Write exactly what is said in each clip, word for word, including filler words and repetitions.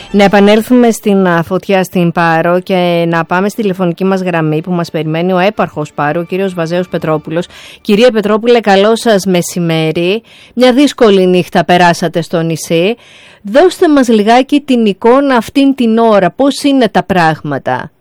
Να επανέλθουμε στην φωτιά στην Πάρο και να πάμε στη τηλεφωνική μας γραμμή που μας περιμένει ο έπαρχος Πάρου, ο κύριος Βαζέος Πετρόπουλος. Κυρία Πετρόπουλε, καλό σας μεσημέρι. Μια δύσκολη νύχτα περάσατε στο νησί. Δώστε μας λιγάκι την εικόνα αυτήν την ώρα. Πώς είναι τα πράγματα?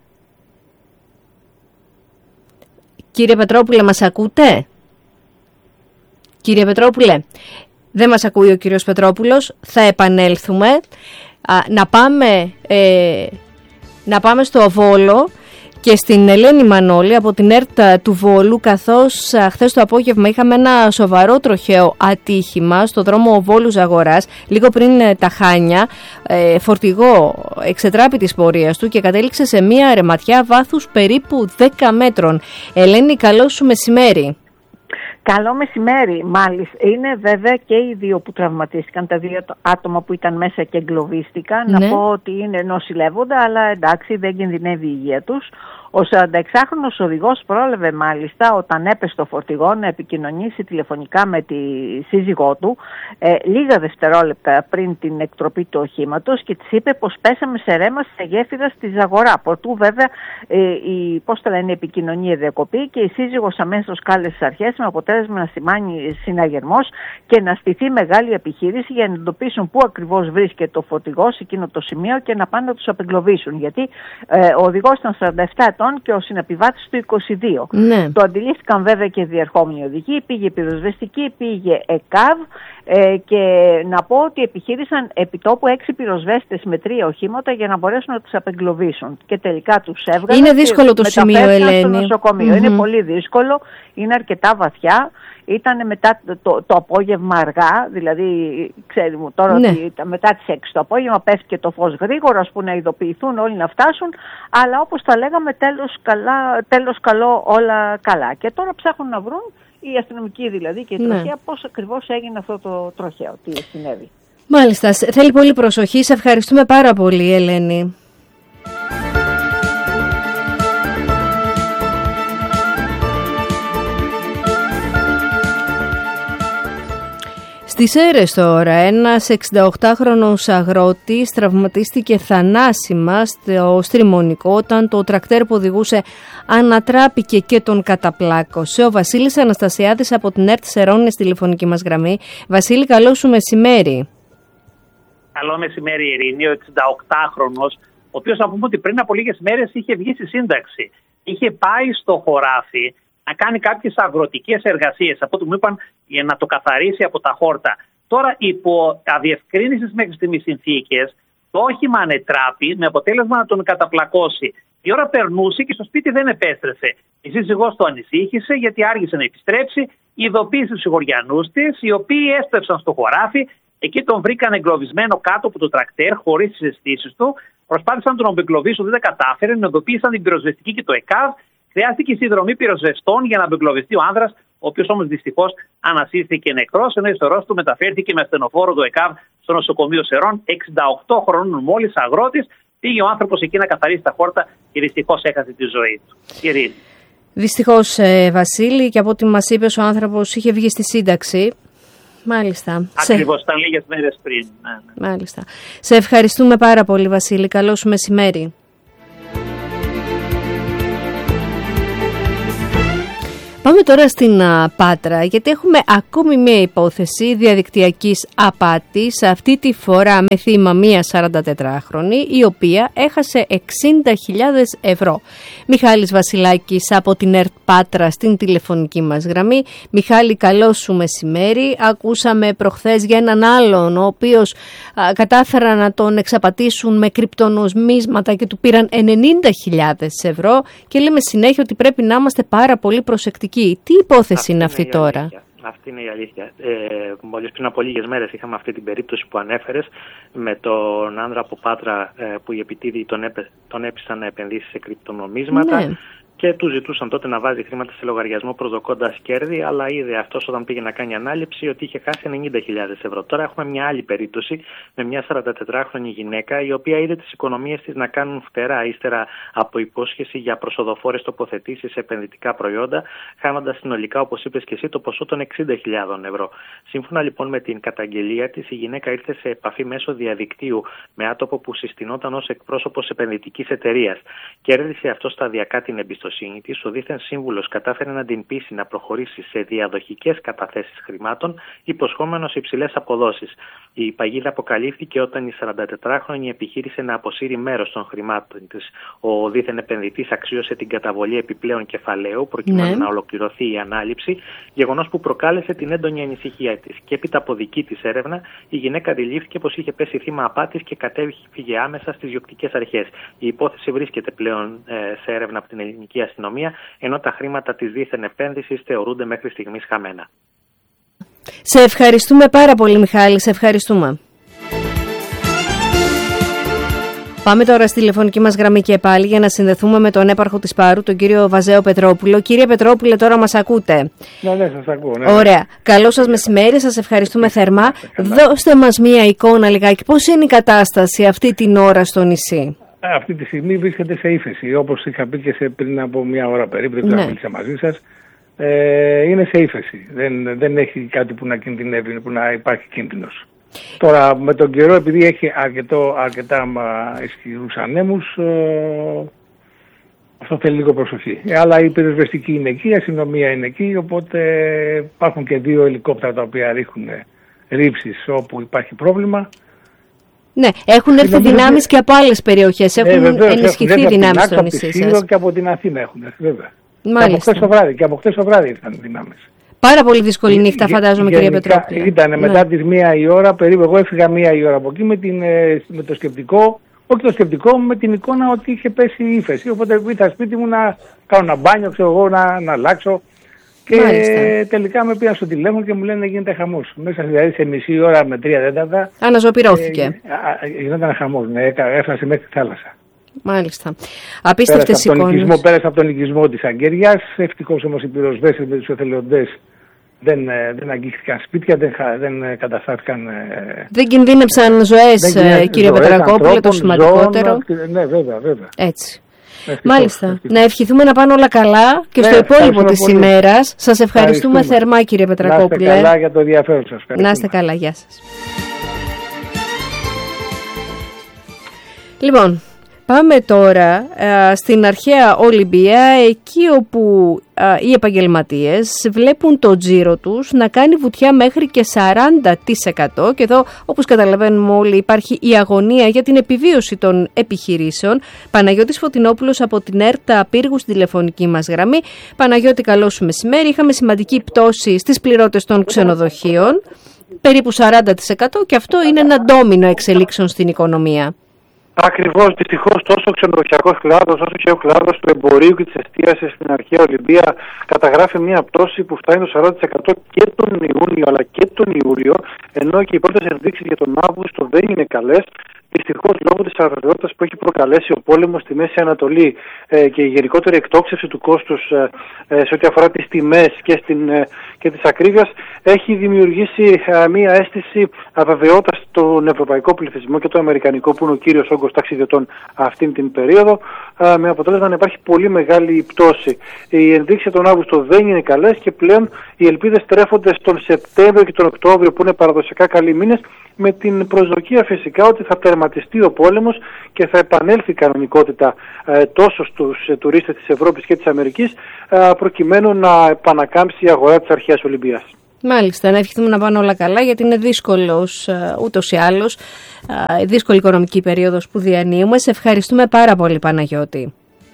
Κύριε Πετρόπουλε, μας ακούτε? Κύριε Πετρόπουλε, δεν μας ακούει ο κύριος Πετρόπουλος. Θα επανέλθουμε. Α, να, πάμε, ε, να πάμε στο Βόλο και στην Ελένη Μανώλη από την ΕΡΤ του Βόλου, καθώς α, χθες το απόγευμα είχαμε ένα σοβαρό τροχαίο ατύχημα στο δρόμο Βόλου Ζαγοράς, λίγο πριν ε, τα Χάνια. Ε, φορτηγό εξετράπη της πορείας του και κατέληξε σε μία ρεματιά βάθους περίπου δέκα μέτρων. Ελένη, καλό σου μεσημέρι. Καλό μεσημέρι, μάλιστα. Είναι βέβαια και οι δύο που τραυματίστηκαν, τα δύο άτομα που ήταν μέσα και εγκλωβίστηκαν. Ναι. Να πω ότι είναι νοσηλεύοντα, αλλά εντάξει, δεν κινδυνεύει η υγεία τους. Ο σαρανταεξάχρονος οδηγός πρόλαβε μάλιστα όταν έπεσε στο φορτηγό να επικοινωνήσει τηλεφωνικά με τη σύζυγό του ε, λίγα δευτερόλεπτα πριν την εκτροπή του οχήματος και της είπε πως πέσαμε σε ρέμα σε γέφυρα στη Ζαγορά. Προτού βέβαια ε, η, πώς το λένε, η επικοινωνία διακοπή και η σύζυγος αμέσως κάλεσε τις αρχές με αποτέλεσμα να σημάνει συναγερμός και να στηθεί μεγάλη επιχείρηση για να εντοπίσουν πού ακριβώς βρίσκεται το φορτηγό σε εκείνο το σημείο και να πάνε να τους απεγκλωβίσουν. Γιατί ε, ο οδηγός ήταν σαράντα επτά και ο συνεπιβάτης του είκοσι δύο. Ναι. Το αντιλήφθηκαν βέβαια και διερχόμενοι οδηγοί, πήγε πυροσβεστική, πήγε ΕΚΑΒ ε, και να πω ότι επιχείρησαν επιτόπου έξι πυροσβέστες με τρία οχήματα για να μπορέσουν να τους απεγκλωβίσουν και τελικά τους έβγαλαν. Είναι δύσκολο το σημείο, Ελένη. Στο νοσοκομείο. Mm-hmm. Είναι πολύ δύσκολο, είναι αρκετά βαθιά. Ήταν μετά το, το, το απόγευμα αργά, δηλαδή ξέρει μου τώρα ναι. ότι ήταν μετά τις έξι το απόγευμα, πέφτει και το φως γρήγορα, ας πούμε, να ειδοποιηθούν όλοι να φτάσουν, αλλά όπως τα λέγαμε τέλος, καλά, τέλος καλό όλα καλά. Και τώρα ψάχνουν να βρουν οι αστυνομικοί δηλαδή και η ναι. τροχέα πώς ακριβώς έγινε αυτό το τροχαίο, τι συνέβη. Μάλιστα, θέλει πολύ προσοχή, σε ευχαριστούμε πάρα πολύ, Ελένη. Στις Σέρρες τώρα, ένας εξηνταοκτάχρονος αγρότης τραυματίστηκε θανάσιμα στο Στριμονικό όταν το τρακτέρ που οδηγούσε ανατράπηκε και τον καταπλάκωσε. Ο Βασίλης Αναστασιάδης από την ΕΡΤ Σερών είναι στη τηλεφωνική μας γραμμή. Βασίλη, καλό σου μεσημέρι. Καλό μεσημέρι, Ειρήνη. Ο εξηνταοκτάχρονος, ο οποίος να πούμε ότι πριν από λίγες μέρες είχε βγει στη σύνταξη, είχε πάει στο χωράφι να κάνει κάποιες αγροτικές εργασίες, από ό,τι μου είπαν, για να το καθαρίσει από τα χόρτα. Τώρα, υπό αδιευκρίνησης μέχρι στιγμής συνθήκες, το όχημα ανετράπη με αποτέλεσμα να τον καταπλακώσει. Η ώρα περνούσε και στο σπίτι δεν επέστρεψε. Η σύζυγός του ανησύχησε γιατί άργησε να επιστρέψει, ειδοποίησε τους σιγουριανούς της, οι οποίοι έστρεψαν στο χωράφι. Εκεί τον βρήκαν εγκλωβισμένο κάτω από το τρακτέρ, χωρίς τις αισθήσεις του. Προσπάθησαν να τον απεγκλωβίσουν, δεν τα κατάφεραν, ειδοποίησαν την πυροσβεστική και το ΕΚΑΒ. Χρειάστηκε η συνδρομή πυροσβεστών για να απεγκλωβιστεί ο άνδρας, ο οποίος όμως δυστυχώς ανασύρθηκε νεκρός, ενώ η ιστορός του μεταφέρθηκε με ασθενοφόρο του ΕΚΑΒ στο νοσοκομείο Σερών. εξήντα οκτώ χρονών μόλις αγρότης, πήγε ο άνθρωπος εκεί να καθαρίσει τα χόρτα και δυστυχώς έχασε τη ζωή του. Ειρήνη. Δυστυχώς, ε, Βασίλη, και από ό,τι μας είπες, ο άνθρωπος είχε βγει στη σύνταξη. Μάλιστα. Ακριβώς, ήταν λίγες μέρες πριν. Ναι, ναι. Μάλιστα. Σε ευχαριστούμε πάρα πολύ, Βασίλη. Καλό σου μεσημέρι. Πάμε τώρα στην α, Πάτρα, γιατί έχουμε ακόμη μία υπόθεση διαδικτυακής απάτης, αυτή τη φορά με θύμα μία σαραντατετράχρονη, η οποία έχασε εξήντα χιλιάδες ευρώ. Μιχάλης Βασιλάκης από την ΕΡΤ Πάτρα στην τηλεφωνική μας γραμμή. Μιχάλη, καλό σου μεσημέρι. Ακούσαμε προχθές για έναν άλλον, ο οποίος α, κατάφεραν να τον εξαπατήσουν με κρυπτονομίσματα και του πήραν ενενήντα χιλιάδες ευρώ και λέμε συνέχεια ότι πρέπει να είμαστε πάρα πολύ προσεκτικοί. Τι υπόθεση αυτή είναι αυτή είναι τώρα? Αλήθεια. Αυτή είναι η αλήθεια. Ε, μόλις πριν από λίγες μέρες είχαμε αυτή την περίπτωση που ανέφερες με τον άνδρα από Πάτρα ε, που οι επιτίδιοι τον, έπε, τον έπεισαν να επενδύσει σε κρυπτονομίσματα. Ναι. και του ζητούσαν τότε να βάζει χρήματα σε λογαριασμό προσδοκώντας κέρδη, αλλά είδε αυτός όταν πήγε να κάνει ανάληψη ότι είχε χάσει ενενήντα χιλιάδες ευρώ. Τώρα έχουμε μια άλλη περίπτωση με μια σαραντατετράχρονη γυναίκα, η οποία είδε τις οικονομίες της να κάνουν φτερά ύστερα από υπόσχεση για προσοδοφόρες τοποθετήσεις σε επενδυτικά προϊόντα, χάνοντας συνολικά, όπως είπες και εσύ, το ποσό των εξήντα χιλιάδων ευρώ. Σύμφωνα λοιπόν με την καταγγελία της, η γυναίκα ήρθε σε επαφή μέσω διαδικτύου με άτομο που συστηνόταν ως εκπρόσωπος επενδυτικής εταιρείας. Κέρδισε αυτό σταδιακά την εμπιστοσύνη της. Ο δίθεν σύμβουλος κατάφερε να την πείσει να προχωρήσει σε διαδοχικές καταθέσεις χρημάτων, υποσχόμενος υψηλές αποδόσεις. Η παγίδα αποκαλύφθηκε όταν η σαραντατετράχρονη επιχείρησε να αποσύρει μέρος των χρημάτων της. Ο δίθεν επενδυτής αξίωσε την καταβολή επιπλέον κεφαλαίου προκειμένου ναι. να ολοκληρωθεί η ανάληψη, γεγονός που προκάλεσε την έντονη ανησυχία της. Και έπειτα από δική της έρευνα, η γυναίκα αντιλήφθηκε πως είχε πέσει θύμα απάτης και κατέφυγε άμεσα στις διοκτικές αρχές. Η υπόθεση βρίσκεται πλέον ε, σε έρευνα από την ελληνική αστυνομία, ενώ τα χρήματα της δίθεν επένδυσης θεωρούνται μέχρι στιγμής χαμένα. Σε ευχαριστούμε πάρα πολύ, Μιχάλη, σε ευχαριστούμε. Πάμε τώρα στη τηλεφωνική μας γραμμή και πάλι για να συνδεθούμε με τον έπαρχο της Πάρου, τον κύριο Βαζέο Πετρόπουλο. Κύριε Πετρόπουλε, τώρα μας ακούτε? Ναι, ναι, σας ακούω. Ναι. Ωραία. Καλό σας μεσημέρι, σας ευχαριστούμε θερμά. Δώστε μας μία εικόνα λιγάκι. Πώς είναι η κατάσταση αυτή την ώρα στο νησί? Αυτή τη στιγμή βρίσκεται σε ύφεση, όπως είχα πει και σε πριν από μία ώρα περίπου, δεν ξέρω αν μίλησα μαζί σας. Ε, είναι σε ύφεση. Δεν, δεν έχει κάτι που να κινδυνεύει, που να υπάρχει κίνδυνος. Τώρα με τον καιρό, επειδή έχει αρκετό, αρκετά ισχυρούς ανέμους, ε, αυτό θέλει λίγο προσοχή. Ε, αλλά η πυροσβεστική είναι εκεί, η αστυνομία είναι εκεί, οπότε υπάρχουν και δύο ελικόπτερα τα οποία ρίχνουν ρήψεις όπου υπάρχει πρόβλημα. Ναι, έχουν έρθει δυνάμεις και από άλλες περιοχές, έχουν ε, βεβαίως, ενισχυθεί δυνάμεις στο νησί σας. Και από την Αθήνα έχουν έρθει, βέβαια. Μάλιστα. Και από χτες το βράδυ, και από χτες το βράδυ ήρθαν δυνάμεις. Πάρα πολύ δύσκολη νύχτα, φαντάζομαι, κύριε Πετρόπουλε. Ήταν ναι. μετά τις μία η ώρα, περίπου εγώ έφυγα μία η ώρα από εκεί με, την, με το σκεπτικό, όχι το σκεπτικό, με την εικόνα ότι είχε πέσει η ύφεση. Οπότε ήρθα σπίτι μου να κάνω ένα μπάνιο, ξέρω εγώ, να, να αλλάξω. Και Μάλιστα. τελικά με πήγαν στο τηλέφωνο και μου λένε γίνεται χαμός. Μέσα δηλαδή σε μισή ώρα με τρία τέταρτα. Αναζωπυρώθηκε. Ε, γινόταν χαμός, ναι, έφτασε μέχρι τη θάλασσα. Μάλιστα. Απίστευτες εικόνες. Πέρασε από τον οικισμό της Αγγέριας. Ευτυχώς όμως οι πυροσβέστες με τους εθελοντές δεν, δεν αγγίχθηκαν σπίτια, δεν, δεν καταστάθηκαν. Δεν κινδύνεψαν ζωές, κύριε Πετρακόπουλε, το σημαντικότερο. Ζώων, ναι, βέβαια, βέβαια. Έτσι. Ευτυχώς, Μάλιστα. Ευτυχώς. Να ευχηθούμε να πάνε όλα καλά και ναι, στο υπόλοιπο της ημέρας. Σας ευχαριστούμε θερμά, κύριε Πετρακόπουλε. Να είστε καλά για το ενδιαφέρον σας. Να είστε καλά. Γεια σας. Λοιπόν, πάμε τώρα α, στην αρχαία Ολυμπία, εκεί όπου α, οι επαγγελματίες βλέπουν το τζίρο τους να κάνει βουτιά μέχρι και σαράντα τοις εκατό και εδώ, όπως καταλαβαίνουμε όλοι, υπάρχει η αγωνία για την επιβίωση των επιχειρήσεων. Παναγιώτης Φωτεινόπουλος από την ΕΡΤΑ Πύργου στην τηλεφωνική μας γραμμή. Παναγιώτη, καλό σου μεσημέρι. Είχαμε σημαντική πτώση στις πληρώτες των ξενοδοχείων, περίπου σαράντα τοις εκατό, και αυτό είναι ένα ντόμινο εξελίξεων στην οικονομία. Ακριβώς, δυστυχώς τόσο ο ξενοδοχειακός κλάδος όσο και ο κλάδος του εμπορίου και της εστίασης στην αρχαία Ολυμπία καταγράφει μια πτώση που φτάνει το σαράντα τοις εκατό και τον Ιούνιο αλλά και τον Ιούλιο, ενώ και οι πρώτες ενδείξεις για τον Αύγουστο δεν είναι καλές. Δυστυχώς, λόγω της αβεβαιότητας που έχει προκαλέσει ο πόλεμος στη Μέση Ανατολή ε, και η γενικότερη εκτόξευση του κόστους ε, ε, σε ό,τι αφορά τις τιμές και, στην, ε, και της ακρίβειας, έχει δημιουργήσει ε, μία αίσθηση αβεβαιότητας στον ευρωπαϊκό πληθυσμό και το αμερικανικό, που είναι ο κύριος όγκος ταξιδιωτών αυτήν την περίοδο, ε, με αποτέλεσμα να υπάρχει πολύ μεγάλη πτώση. Οι ενδείξεις τον Αύγουστο δεν είναι καλές και πλέον οι ελπίδες τρέφονται στον Σεπτέμβριο και τον Οκτώβριο, που είναι παραδοσιακά καλοί μήνες, με την προσδοκία φυσικά ότι θα τερματιστεί ο πόλεμος και θα επανέλθει η κανονικότητα ε, τόσο στους ε, τουρίστες της Ευρώπης και της Αμερικής, ε, προκειμένου να επανακάμψει η αγορά της αρχαίας Ολυμπίας. Μάλιστα, να ευχηθούμε να πάνε όλα καλά, γιατί είναι δύσκολος ε, ούτως ή άλλως, ε, δύσκολη οικονομική περίοδος που διανύουμε. Σε ευχαριστούμε πάρα πολύ, Παναγιώτη.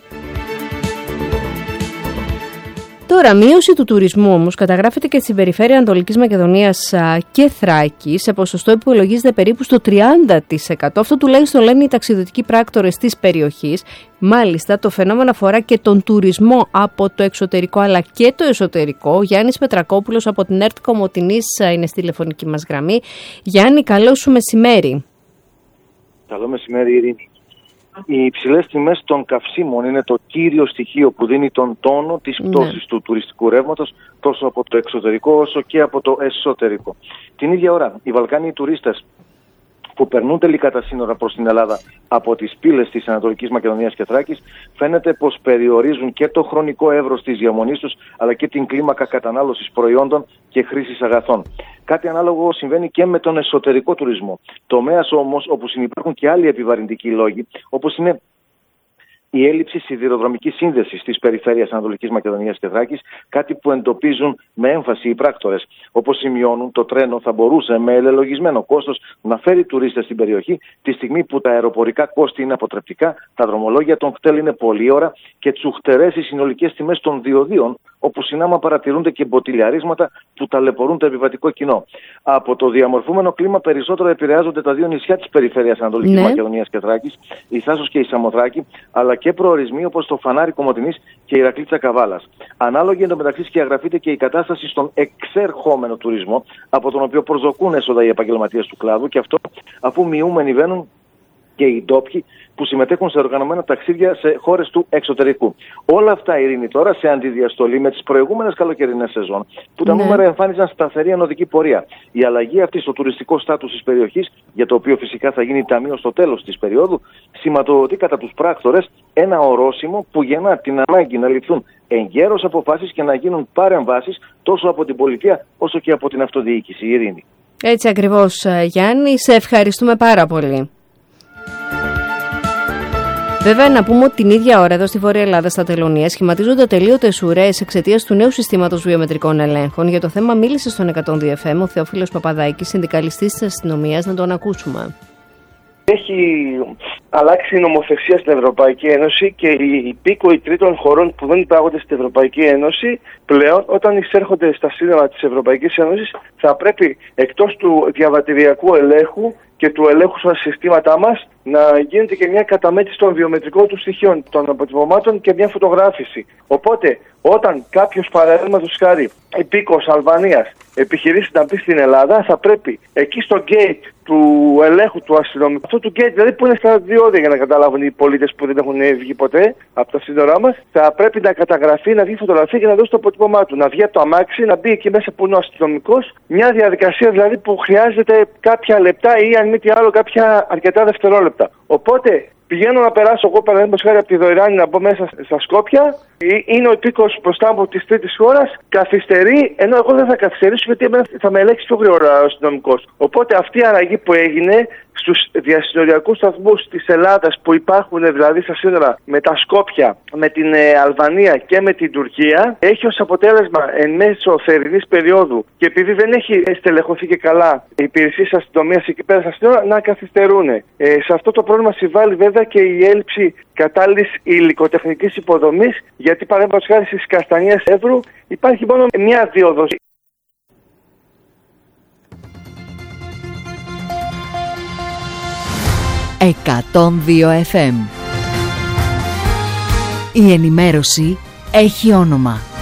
Τώρα, μείωση του τουρισμού όμως καταγράφεται και στην περιφέρεια Ανατολικής Μακεδονίας και Θράκης, σε ποσοστό που υπολογίζεται περίπου στο τριάντα τοις εκατό. Αυτό τουλάχιστον λένε οι ταξιδιωτικοί πράκτορες της περιοχής. Μάλιστα, το φαινόμενο αφορά και τον τουρισμό από το εξωτερικό αλλά και το εσωτερικό. Ο Γιάννης Πετρακόπουλος από την ΕΡΤ Κομοτηνής είναι στη τηλεφωνική μας γραμμή. Γιάννη, καλό σου μεσημέρι. Καλό μεσημέρι, Ειρήνη. Οι υψηλές τιμές των καυσίμων είναι το κύριο στοιχείο που δίνει τον τόνο της πτώσης ναι. του τουριστικού ρεύματος, τόσο από το εξωτερικό όσο και από το εσωτερικό. Την ίδια ώρα, οι Βαλκάνιοι τουρίστες που περνούν τελικά τα σύνορα προς την Ελλάδα από τις πύλες της Ανατολικής Μακεδονίας και Θράκης, φαίνεται πως περιορίζουν και το χρονικό εύρος της διαμονής τους, αλλά και την κλίμακα κατανάλωσης προϊόντων και χρήσης αγαθών. Κάτι ανάλογο συμβαίνει και με τον εσωτερικό τουρισμό. Τομέας όμως όπου συνυπάρχουν και άλλοι επιβαρυντικοί λόγοι, όπως είναι η έλλειψη σιδηροδρομικής σύνδεσης της περιφέρειας Ανατολικής Μακεδονίας και Θράκης, κάτι που εντοπίζουν με έμφαση οι πράκτορες. Όπως σημειώνουν, το τρένο θα μπορούσε με ελελογισμένο κόστος να φέρει τουρίστες στην περιοχή, τη στιγμή που τα αεροπορικά κόστη είναι αποτρεπτικά, τα δρομολόγια των κτέλ είναι πολλή ώρα και τσουχτερές οι συνολικές τιμές των διοδίων, όπου συνάμα παρατηρούνται και μποτιλιαρίσματα που ταλαιπωρούν το επιβατικό κοινό. Από το διαμορφούμενο κλίμα περισσότερο επηρεάζονται τα δύο νησιά της περιφέρειας Ανατολικής ναι. Μακεδονίας και Θράκης, η Θάσος και η Σαμοθράκη, αλλά και προορισμοί όπως το Φανάρι Κομοτηνής και η Ηρακλήτσα Καβάλας. Ανάλογη εντωμεταξύ σκιαγραφείται και η κατάσταση στον εξερχόμενο τουρισμό, από τον οποίο προσδοκούν έσοδα οι επαγγελματίες του κλάδου, και αυτό αφού μειούμενοι βαίνουν και οι ντόπιοι που συμμετέχουν σε οργανωμένα ταξίδια σε χώρες του εξωτερικού. Όλα αυτά, Ειρήνη, τώρα σε αντιδιαστολή με τις προηγούμενες καλοκαιρινές σεζόν, που τα ναι. νούμερα εμφάνιζαν σταθερή ανωδική πορεία. Η αλλαγή αυτή στο τουριστικό στάτους της περιοχής, για το οποίο φυσικά θα γίνει ταμείο στο τέλος της περίοδου, σηματοδοτεί κατά τους πράκτορες ένα ορόσημο που γεννά την ανάγκη να ληφθούν εγκαίρως αποφάσεις και να γίνουν παρεμβάσεις τόσο από την πολιτεία όσο και από την αυτοδιοίκηση. Ειρήνη. Έτσι ακριβώς, Γιάννη. Σε ευχαριστούμε πάρα πολύ. Βέβαια, να πούμε ότι την ίδια ώρα εδώ στη Βόρεια Ελλάδα, στα Τελωνία, σχηματίζονται ατελείωτες ουρές εξαιτίας του νέου συστήματος βιομετρικών ελέγχων. Για το θέμα μίλησε στον εκατόν δύο εφ εμ ο Θεόφιλος Παπαδάκης, συνδικαλιστής της αστυνομίας, να τον ακούσουμε. Έχει αλλάξει η νομοθεσία στην Ευρωπαϊκή Ένωση και οι υπήκοοι τρίτων χωρών που δεν υπάγονται στην Ευρωπαϊκή Ένωση πλέον, όταν εισέρχονται στα σύνορα της Ευρωπαϊκής Ένωσης, θα πρέπει εκτός του διαβατηριακού ελέγχου και του ελέγχου στα συστήματά μας να γίνεται και μια καταμέτρηση των βιομετρικών του στοιχείων, των αποτυπωμάτων και μια φωτογράφηση. Οπότε, όταν κάποιος, παραδείγματος χάρη, υπήκοος Αλβανίας επιχειρήσει να μπει στην Ελλάδα, θα πρέπει εκεί στο gate του ελέγχου του αστυνομικού, αυτό του gate δηλαδή που είναι στα διόδια, για να καταλάβουν οι πολίτες που δεν έχουν βγει ποτέ από τα σύνορά μας, θα πρέπει να καταγραφεί, να βγει φωτογραφία και να δώσει το αποτύπωμά του. Να βγει από το αμάξι, να μπει εκεί μέσα που είναι ο αστυνομικός. Μια διαδικασία δηλαδή που χρειάζεται κάποια λεπτά ή αν μη τι άλλο κάποια αρκετά δευτερόλεπτα. Οπότε πηγαίνω να περάσω εγώ, παραδείγματος χάρη, από τη Δωρεάνη να μπω μέσα στα Σκόπια. Είναι ο υπήκος μπροστά από τη τρίτη χώρα, καθυστερεί, ενώ εγώ δεν θα καθυστερήσω γιατί θα με ελέγξει πιο γρήγορα ο αστυνομικός. Οπότε αυτή η αλλαγή που έγινε στους διασυνοριακούς σταθμούς της Ελλάδας που υπάρχουν δηλαδή στα σύνορα με τα Σκόπια, με την ε, Αλβανία και με την Τουρκία, έχει ως αποτέλεσμα εν μέσω θερινής περίοδου και επειδή δεν έχει στελεχωθεί και καλά οι υπηρεσίες αστυνομίας εκεί πέρα στα σύνορα να καθυστερούν. Ε, σε αυτό το πρόβλημα συμβάλλει βέβαια και η έλλειψη κατάλληλης υλικοτεχνικής υποδομής, γιατί παραδείγματος χάρη στις Καστανιές Εύρου υπάρχει μόνο μια δίωδος. εκατόν δύο εφ εμ. Η ενημέρωση έχει όνομα.